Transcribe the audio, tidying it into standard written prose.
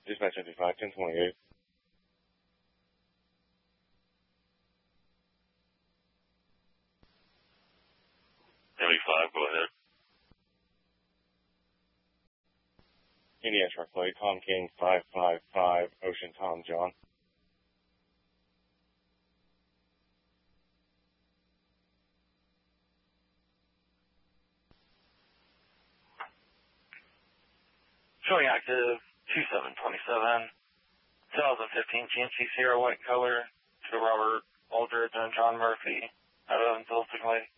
Dispatch 55, 1028. Go ahead. Indiana truck plate, Tom King 555, Ocean Tom John. Showing active 2727, 2015 GMC Sierra white color to Robert Aldridge and John Murphy out of Evansville, Lake.